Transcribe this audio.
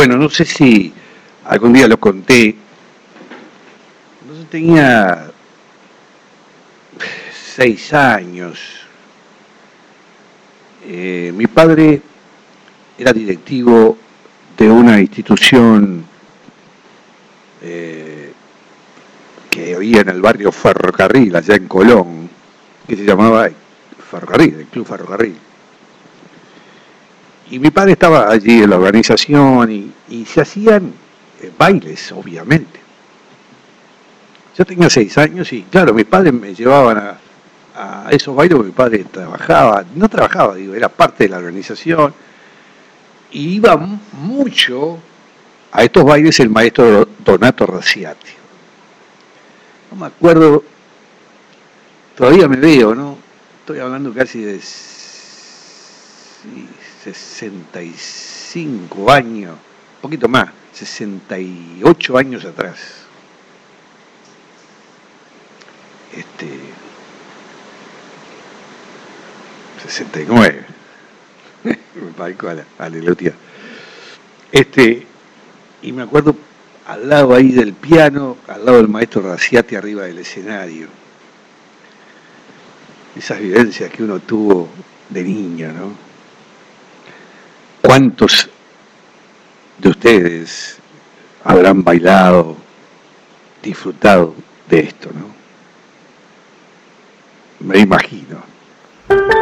Bueno, no sé si algún día lo conté. No tenía 6 años. Mi padre era directivo de una institución que había en el barrio Ferrocarril, allá en Colón, que se llamaba Ferrocarril, el Club Ferrocarril. Y mi padre estaba allí en la organización y se hacían bailes, obviamente. Yo tenía 6 años y, claro, mis padres me llevaban a esos bailes porque mi padre trabajaba, no trabajaba, digo, era parte de la organización. Y iba mucho a estos bailes el maestro Donato Raciati. No me acuerdo, todavía me veo, ¿no? Estoy hablando casi de 65 años, un poquito más, 68 años atrás. 69. Me parezco a Lelotia. Y me acuerdo al lado ahí del piano, al lado del maestro Raciati arriba del escenario. Esas vivencias que uno tuvo de niño, ¿no? ¿Cuántos de ustedes habrán bailado, disfrutado de esto, ¿no? Me imagino.